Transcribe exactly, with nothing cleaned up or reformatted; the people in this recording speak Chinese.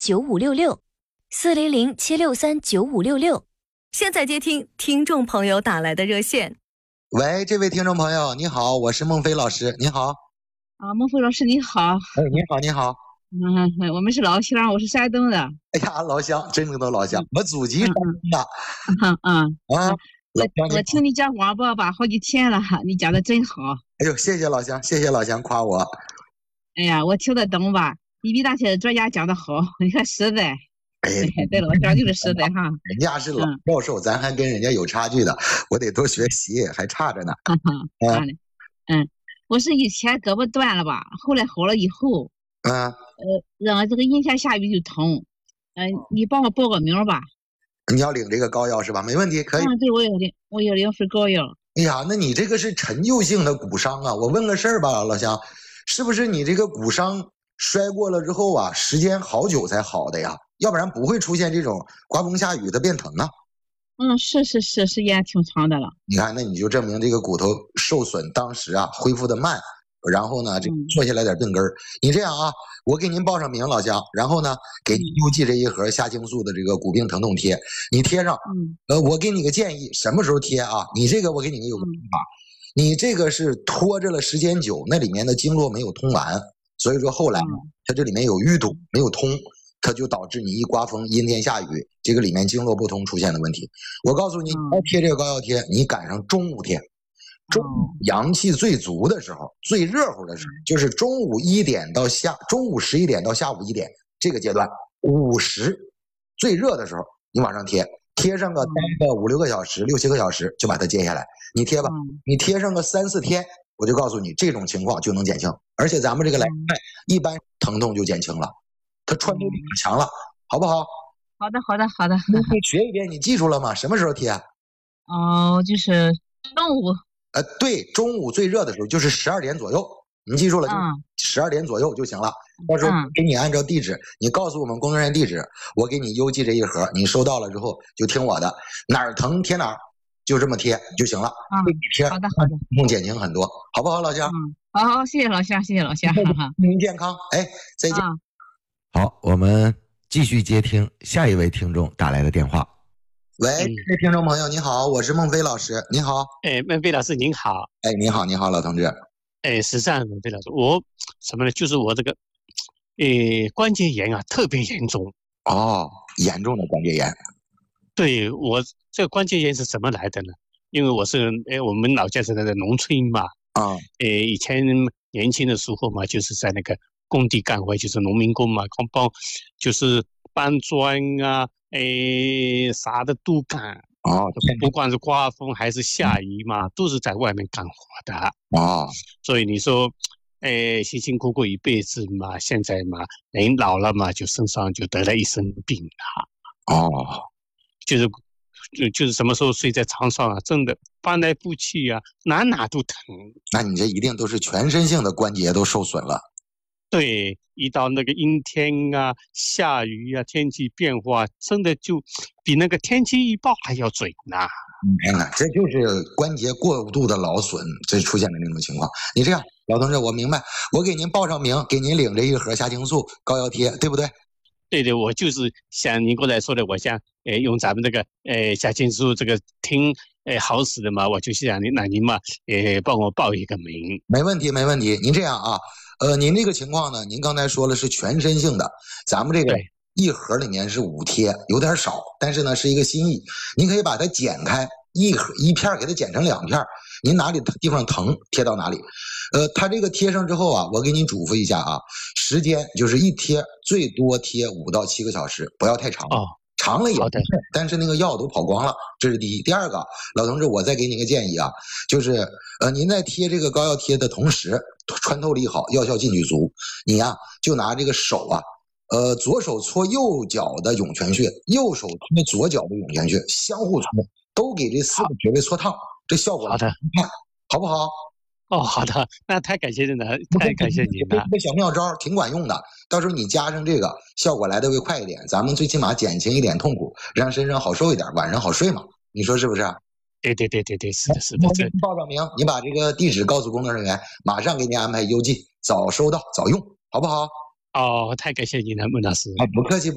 九五六六，四零零七六三九五六六。现在接听听众朋友打来的热线。 喂，这位听众朋友，你好，我是孟非老师，你好。 啊，孟非老师你好。 哎，你好，你好。 嗯，我们是老乡，我是山东的。 哎呀，老乡，真正的老乡，我祖籍山东的。 嗯嗯啊， 我我听你讲广播吧，好几天了，你讲的真好。 哎呦，谢谢老乡，谢谢老乡夸我。 哎呀，我听得懂吧？你比那些专家讲的好，你看实在。 哎， 对，老乡就是实在哈。 人家是老教授，嗯、咱还跟人家有差距的，我得多学习，还差着呢。 嗯嗯，我是以前胳膊断了吧，后来好了以后， 嗯， 呃，让这个阴天下雨就疼。嗯、呃，你帮我报个名吧。 你要领这个膏药是吧？没问题，可以。 嗯，对，我有领，我有领份膏药。 哎呀，那你这个是陈旧性的骨伤啊！我问个事儿吧，老乡，是不是你这个骨伤摔过了之后啊，时间好久才好的呀？要不然不会出现这种刮风下雨的变疼啊。 嗯，是是是，时间挺长的了。 你看，那你就证明这个骨头受损，当时啊恢复的慢，然后呢，这做下来点病根儿。嗯、你这样啊，我给您报上名，老乡，然后呢，给您邮寄这一盒虾青素的这个骨病疼痛贴，你贴上。嗯。呃，我给你个建议，什么时候贴啊？你这个我给你有个办法，嗯、你这个是拖着了时间久，那里面的经络没有通完，所以说后来它这里面有淤堵，没有通。它就导致你一刮风阴天下雨，这个里面经络不通出现的问题。我告诉你，要贴这个膏药贴，你赶上中午贴，中午阳气最足的时候，最热乎的时候，就是中午一点到下中午十一点到下午一点这个阶段，午时最热的时候，你往上贴，贴上个待个五六个小时、六七个小时就把它揭下来。你贴吧，你贴上个三四天，我就告诉你这种情况就能减轻，而且咱们这个来脉一般疼痛就减轻了。它穿透力很强了，好不好？ 好的，好的，好的。 你学一遍，你记住了吗？什么时候贴？ 哦，就是中午。 呃，对，中午最热的时候，就是十二点左右。你记住了，就十二点左右就行了。到时候给你按照地址，你告诉我们工作人员地址，我给你邮寄这一盒，你收到了之后就听我的，哪儿疼贴哪儿，就这么贴就行了。 嗯， 贴。 好的，好的， 能减轻很多，好不好，老乡？ 嗯，好，好，谢谢老乡，谢谢老乡。 您健康，哎，再见。 嗯好，我们继续接听下一位听众打来的电话。喂，这位听众朋友，你好，我是孟非老师，你好。 哎，孟非老师您好。 哎，你好，你好，老同志。 哎，是这样，孟非老师，我什么呢？就是我这个，呃，关节炎啊，特别严重。 哦，严重的关节炎。 对，我这个关节炎是怎么来的呢？因为我是，哎，我们老家是在农村嘛。 啊、嗯。 呃，以前年轻的时候嘛，就是在那个工地干活，就是农民工嘛，光帮就是搬砖啊，诶，啥的都干。 哦， 不管是刮风还是下雨嘛，都是在外面干活的。 哦， 所以你说，诶，辛辛苦苦一辈子嘛，现在嘛，人老了嘛，就身上就得了一身病了。 哦， 就是就就是什么时候睡在床上啊，真的翻来覆去啊，哪哪都疼。 那你这一定都是全身性的关节都受损了。 对，一到那个阴天啊、下雨啊、天气变化，真的就比那个天气预报还要准呐、啊。 你看看，这就是关节过度的劳损，这出现的那种情况。你这样，老同志，我明白，我给您报上名，给您领这一盒虾青素膏药贴，对不对？ 对对，我就是像您刚才说的，我想呃用咱们这个呃虾青素这个挺呃好使的嘛，我就想您那您嘛呃帮我报一个名。 没问题，没问题。您这样啊。呃，您这个情况呢，您刚才说了是全身性的，咱们这个一盒里面是五贴，有点少，但是呢是一个心意，您可以把它剪开，一盒一片给它剪成两片，您哪里地方疼贴到哪里。呃，它这个贴上之后啊，我给您嘱咐一下啊，时间就是一贴最多贴五到七个小时，不要太长。 哦， 长了也不是，但是那个药都跑光了，这是第一。第二个，老同志，我再给你个建议啊，就是呃，您在贴这个膏药贴的同时，穿透力好，药效进去足，你呀、啊、就拿这个手啊，呃，左手搓右脚的涌泉穴，右手搓左脚的涌泉穴，相互搓，都给这四个穴位搓烫，这效果好的， 你看好不好？ 哦，好的，那太感谢您了，太感谢您了。 这个小妙招挺管用的，到时候你加上这个，效果来的会快一点。咱们最起码减轻一点痛苦，让身上好受一点，晚上好睡嘛。你说是不是？ 对对对对对，是的，是的。这报上名，你把这个地址告诉工作人员，马上给你安排邮寄，早收到早用，好不好？ 哦，太感谢您了，孟老师。 哎，不客气。